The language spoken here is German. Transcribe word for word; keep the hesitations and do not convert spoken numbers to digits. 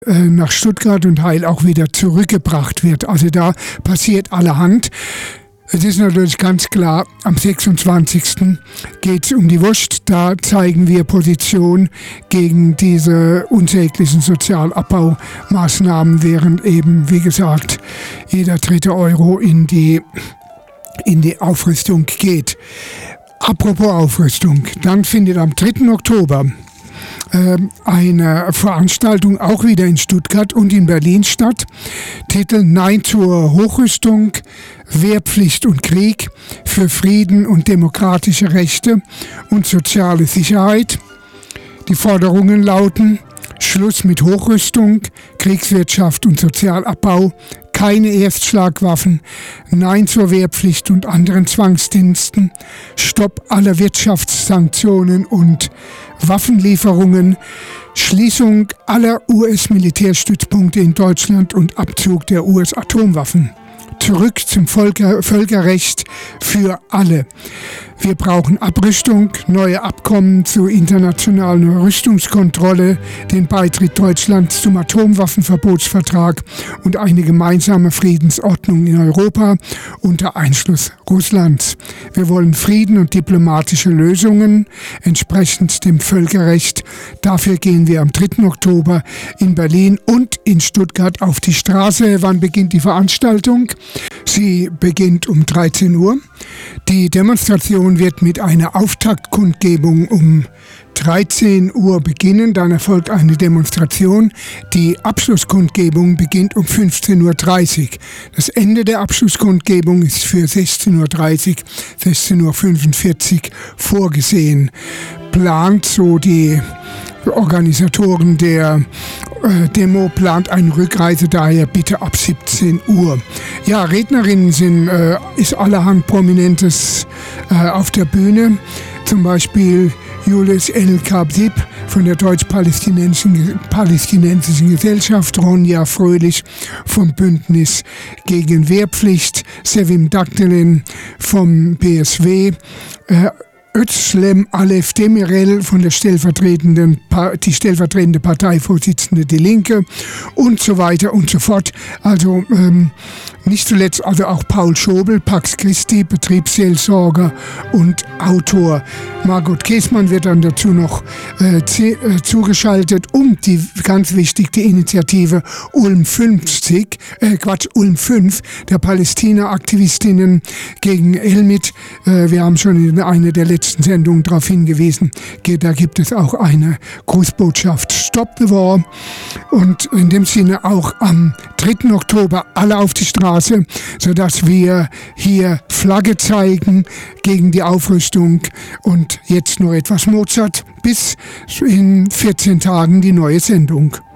nach Stuttgart und Heil auch wieder zurückgebracht wird. Also da passiert allerhand. Es ist natürlich ganz klar, am sechsundzwanzigsten geht es um die Wurst. Da zeigen wir Position gegen diese unsäglichen Sozialabbaumaßnahmen, während eben, wie gesagt, jeder dritte Euro in die, in die Aufrüstung geht. Apropos Aufrüstung, dann findet am dritten Oktober eine Veranstaltung auch wieder in Stuttgart und in Berlin statt. Titel Nein zur Hochrüstung, Wehrpflicht und Krieg für Frieden und demokratische Rechte und soziale Sicherheit. Die Forderungen lauten: Schluss mit Hochrüstung, Kriegswirtschaft und Sozialabbau, keine Erstschlagwaffen, Nein zur Wehrpflicht und anderen Zwangsdiensten, Stopp aller Wirtschaftssanktionen und Waffenlieferungen, Schließung aller U S-Militärstützpunkte in Deutschland und Abzug der U S-Atomwaffen. Zurück zum Völker- Völkerrecht für alle. Wir brauchen Abrüstung, neue Abkommen zur internationalen Rüstungskontrolle, den Beitritt Deutschlands zum Atomwaffenverbotsvertrag und eine gemeinsame Friedensordnung in Europa unter Einschluss Russlands. Wir wollen Frieden und diplomatische Lösungen entsprechend dem Völkerrecht. Dafür gehen wir am dritten Oktober in Berlin und in Stuttgart auf die Straße. Wann beginnt die Veranstaltung? Sie beginnt um dreizehn Uhr. Die Demonstration wird mit einer Auftaktkundgebung um dreizehn Uhr beginnen. Dann erfolgt eine Demonstration. Die Abschlusskundgebung beginnt um fünfzehn Uhr dreißig. Das Ende der Abschlusskundgebung ist für sechzehn Uhr dreißig, sechzehn Uhr fünfundvierzig vorgesehen. Plant so die Organisatoren der äh, Demo plant eine Rückreise, daher bitte ab siebzehn Uhr. Ja, Rednerinnen sind, äh, ist allerhand Prominentes äh, auf der Bühne. Zum Beispiel Julius El-Khabib von der Deutsch-Palästinensischen Palästinensischen Gesellschaft, Ronja Fröhlich vom Bündnis gegen Wehrpflicht, Sevim Dagdelen vom B S W, äh, Özlem Alef Demirel von der stellvertretenden, die stellvertretende Parteivorsitzende Die Linke und so weiter und so fort. Also ähm, nicht zuletzt also auch Paul Schobel, Pax Christi, Betriebsseelsorger und Autor. Margot Käßmann wird dann dazu noch äh, z- äh, zugeschaltet, um die ganz wichtig die Initiative Ulm fünfzig, äh, Quatsch, Ulm fünf, der Palästina-Aktivistinnen gegen Elmit. Äh, wir haben schon in einer der letzten Sendungen darauf hingewiesen, da gibt es auch eine Grußbotschaft Stop the War. Und in dem Sinne auch am dritten Oktober alle auf die Straße, sodass wir hier Flagge zeigen gegen die Aufrüstung. Und jetzt noch etwas Mozart, bis in vierzehn Tagen die neue Sendung.